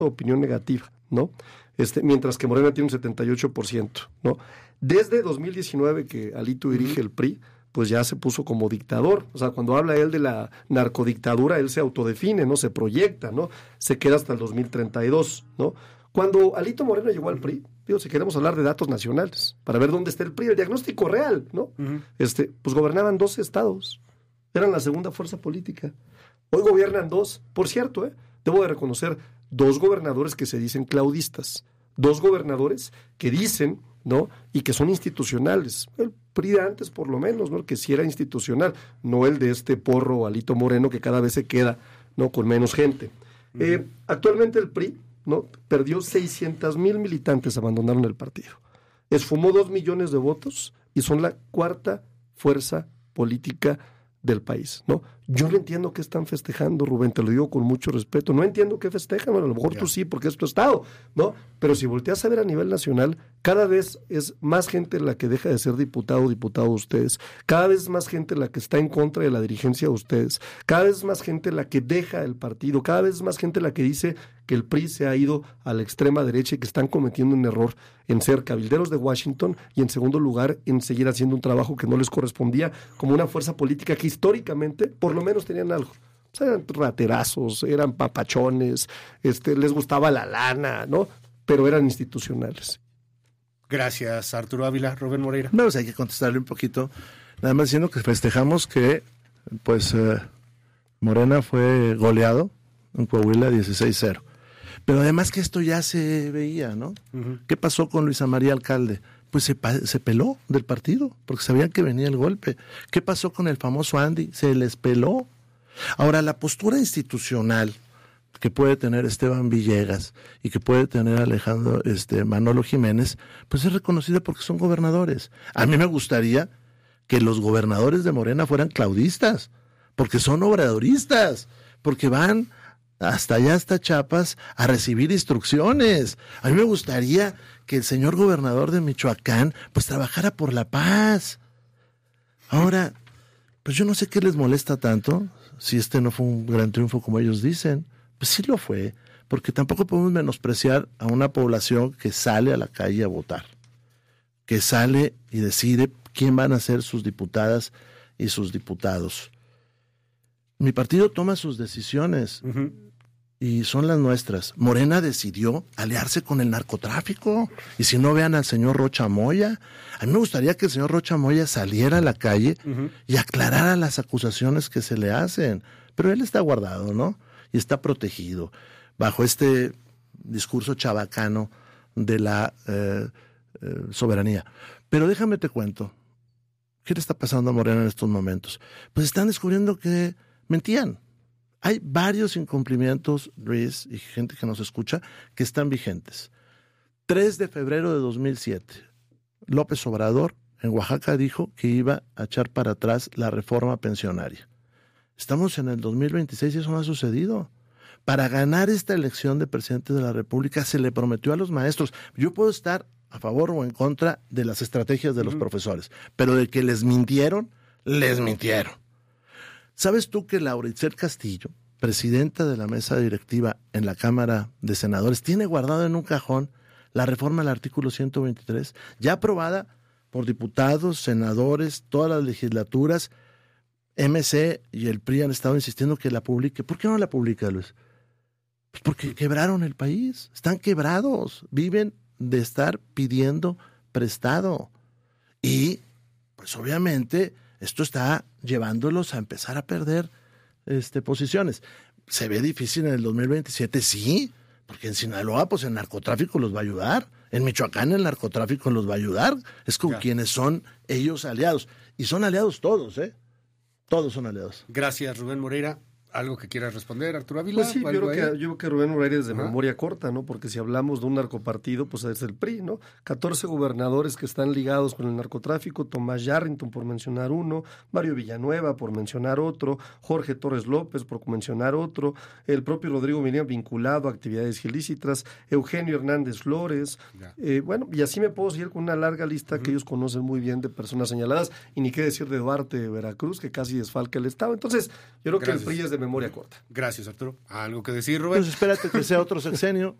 opinión negativa, ¿no? Mientras que Morena tiene un 78%, ¿no? Desde 2019 que Alito dirige el PRI, pues ya se puso como dictador. O sea, cuando habla él de la narcodictadura, él se autodefine, ¿no? Se proyecta, ¿no? Se queda hasta el 2032, ¿no? Cuando Alito Moreno llegó al PRI, digo, si queremos hablar de datos nacionales, para ver dónde está el PRI, el diagnóstico real, ¿no? Pues gobernaban 12 estados. Eran la segunda fuerza política. Hoy gobiernan 2. Por cierto, debo de reconocer 2 gobernadores que se dicen claudistas. 2 gobernadores que dicen, ¿no? Y que son institucionales. El PRI de antes, por lo menos, ¿no? Que sí era institucional, no el de este porro Alito Moreno que cada vez se queda, ¿no? Con menos gente. Actualmente el PRI, ¿no? Perdió 600,000 militantes, abandonaron el partido. Esfumó 2 millones de votos y son la 4ª fuerza política del país, ¿no? Yo no entiendo qué están festejando, Rubén, te lo digo con mucho respeto, no entiendo qué festejan, bueno, a lo mejor tú sí, porque es tu estado, ¿no? Pero si volteas a ver a nivel nacional, cada vez es más gente la que deja de ser diputado de ustedes, cada vez es más gente la que está en contra de la dirigencia de ustedes, cada vez es más gente la que deja el partido, cada vez es más gente la que dice que el PRI se ha ido a la extrema derecha y que están cometiendo un error en ser cabilderos de Washington y en segundo lugar en seguir haciendo un trabajo que no les correspondía como una fuerza política que históricamente por lo menos tenían algo. O sea, eran raterazos, eran papachones, les gustaba la lana, ¿no? Pero eran institucionales. Gracias, Arturo Ávila. Rubén Moreira. No, pues hay que contestarle un poquito, nada más diciendo que festejamos que pues Morena fue goleado en Coahuila 16-0. Pero además que esto ya se veía, ¿no? ¿Qué pasó con Luisa María Alcalde? Pues se peló del partido, porque sabían que venía el golpe. ¿Qué pasó con el famoso Andy? Se les peló. Ahora, la postura institucional que puede tener Esteban Villegas y que puede tener Alejandro Manolo Jiménez, pues es reconocida porque son gobernadores. A mí me gustaría que los gobernadores de Morena fueran claudistas, porque son obradoristas, porque van hasta allá, hasta Chiapas, a recibir instrucciones. A mí me gustaría que el señor gobernador de Michoacán pues trabajara por la paz. Ahora, pues yo no sé qué les molesta tanto, si no fue un gran triunfo como ellos dicen. Pues sí lo fue, porque tampoco podemos menospreciar a una población que sale a la calle a votar, que sale y decide quién van a ser sus diputadas y sus diputados. Mi partido toma sus decisiones y son las nuestras. Morena decidió aliarse con el narcotráfico, y si no, vean al señor Rocha Moya. A mí me gustaría que el señor Rocha Moya saliera a la calle y aclarara las acusaciones que se le hacen, pero él está guardado, ¿no? Y está protegido bajo este discurso chabacano de la soberanía. Pero déjame te cuento, ¿qué le está pasando a Morena en estos momentos? Pues están descubriendo que mentían. Hay varios incumplimientos, Luis, y gente que nos escucha, que están vigentes. 3 de febrero de 2007, López Obrador en Oaxaca dijo que iba a echar para atrás la reforma pensionaria. Estamos en el 2026 y eso no ha sucedido. Para ganar esta elección de presidente de la República se le prometió a los maestros. Yo puedo estar a favor o en contra de las estrategias de los profesores, pero de que les mintieron, les mintieron. ¿Sabes tú que Laura Itzel Castillo, presidenta de la mesa directiva en la Cámara de Senadores, tiene guardado en un cajón la reforma al artículo 123, ya aprobada por diputados, senadores, todas las legislaturas? MC y el PRI han estado insistiendo que la publique. ¿Por qué no la publica, Luis? Pues porque quebraron el país, están quebrados, viven de estar pidiendo prestado. Y, pues obviamente, esto está llevándolos a empezar a perder posiciones. ¿Se ve difícil en el 2027? Sí, porque en Sinaloa, pues el narcotráfico los va a ayudar. En Michoacán el narcotráfico los va a ayudar. Es con quienes son ellos aliados. Y son aliados todos, ¿eh? Todos son aliados. Gracias, Rubén Moreira. ¿Algo que quieras responder, Arturo Ávila? Pues sí, yo creo que Rubén Moreira es de memoria corta, ¿no? Porque si hablamos de un narcopartido, pues es el PRI, ¿no? 14 gobernadores que están ligados con el narcotráfico, Tomás Yarrington, por mencionar uno, Mario Villanueva, por mencionar otro, Jorge Torres López, por mencionar otro, el propio Rodrigo venía vinculado a actividades ilícitas, Eugenio Hernández Flores, bueno, y así me puedo seguir con una larga lista que ellos conocen muy bien de personas señaladas, y ni qué decir de Duarte de Veracruz, que casi desfalca el Estado. Entonces, yo creo que el PRI es de memoria corta. Gracias, Arturo. ¿Algo que decir, Rubén? Pues espérate que sea otro sexenio.